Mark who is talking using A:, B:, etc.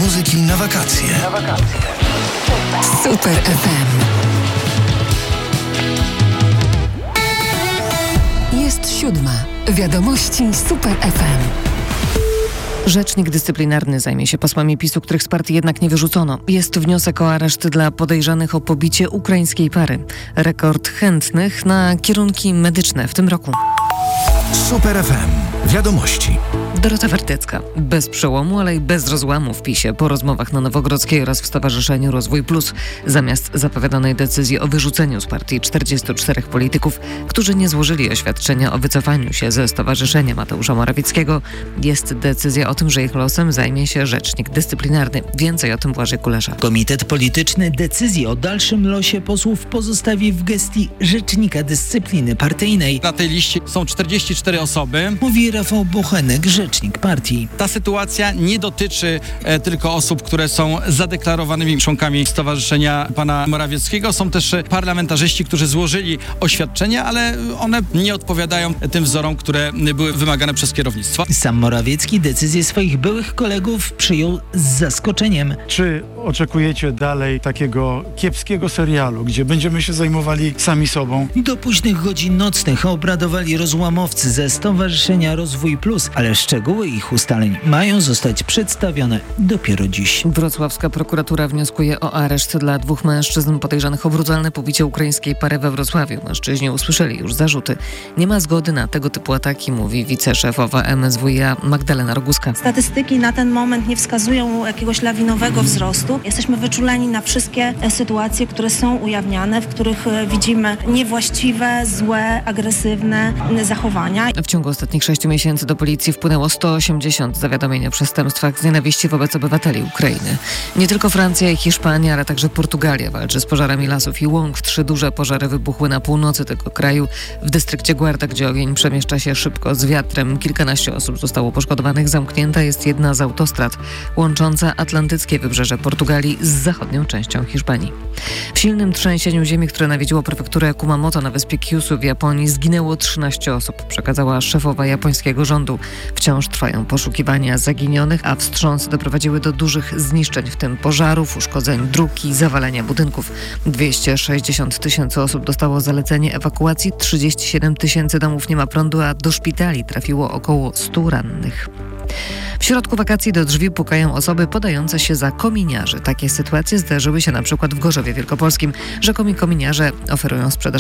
A: muzyki na wakacje.
B: Super FM. Jest 7:00. Wiadomości Super FM. Rzecznik dyscyplinarny zajmie się posłami PiS-u, których z partii jednak nie wyrzucono. Jest wniosek o areszt dla podejrzanych o pobicie ukraińskiej pary. Rekord chętnych na kierunki medyczne w tym roku.
A: Super FM. Wiadomości.
B: Dorota Wertycka. Bez przełomu, ale i bez rozłamu w PiS-ie po rozmowach na Nowogrodzkiej oraz w Stowarzyszeniu Rozwój Plus. Zamiast zapowiadanej decyzji o wyrzuceniu z partii 44 polityków, którzy nie złożyli oświadczenia o wycofaniu się ze Stowarzyszenia Mateusza Morawieckiego, jest decyzja o tym, że ich losem zajmie się rzecznik dyscyplinarny. Więcej o tym Błażej Kulesza.
C: Komitet polityczny decyzję o dalszym losie posłów pozostawi w gestii rzecznika dyscypliny partyjnej.
D: Na tej liście są 44 osoby.
C: Mówi Rafał Bochenek, rzecznik partii.
D: Ta sytuacja nie dotyczy tylko osób, które są zadeklarowanymi członkami Stowarzyszenia pana Morawieckiego. Są też parlamentarzyści, którzy złożyli oświadczenia, ale one nie odpowiadają tym wzorom, które były wymagane przez kierownictwo.
C: Sam Morawiecki decyzję swoich byłych kolegów przyjął z zaskoczeniem.
E: Czy oczekujecie dalej takiego kiepskiego serialu, gdzie będziemy się zajmowali sami sobą?
C: Do późnych godzin nocnych obradowali rozłamowcy ze Stowarzyszenia Rozwój Plus, ale szczegóły ich ustaleń mają zostać przedstawione dopiero dziś.
B: Wrocławska prokuratura wnioskuje o areszt dla 2 mężczyzn podejrzanych o brutalne pobicie ukraińskiej pary we Wrocławiu. Mężczyźni usłyszeli już zarzuty. Nie ma zgody na tego typu ataki, mówi wiceszefowa MSWiA Magdalena Roguska.
F: Statystyki na ten moment nie wskazują jakiegoś lawinowego wzrostu. Jesteśmy wyczuleni na wszystkie sytuacje, które są ujawniane, w których widzimy niewłaściwe, złe, agresywne zachowania.
B: W ciągu ostatnich 6 miesięcy do policji wpłynęło 180 zawiadomień o przestępstwach z nienawiści wobec obywateli Ukrainy. Nie tylko Francja i Hiszpania, ale także Portugalia walczy z pożarami lasów i łąk. 3 duże pożary wybuchły na północy tego kraju, w dystrykcie Guarda, gdzie ogień przemieszcza się szybko z wiatrem. Kilkanaście osób zostało poszkodowanych. Zamknięta jest jedna z autostrad łącząca atlantyckie wybrzeże Portugalii z zachodnią częścią Hiszpanii. W silnym trzęsieniu ziemi, które nawiedziło prefekturę Kumamoto na wyspie Kyushu w Japonii, zginęło 13 osób, przekazała szefowa japońskiego rządu. Wciąż trwają poszukiwania zaginionych, a wstrząsy doprowadziły do dużych zniszczeń, w tym pożarów, uszkodzeń dróg i zawalenia budynków. 260 000 osób dostało zalecenie ewakuacji, 37 000 domów nie ma prądu, a do szpitali trafiło około 100 rannych. W środku wakacji do drzwi pukają osoby podające się za kominiarzy. Takie sytuacje zdarzyły się na przykład w Gorzowie Wielkopolskim. Rzekomi kominiarze oferują sprzedaż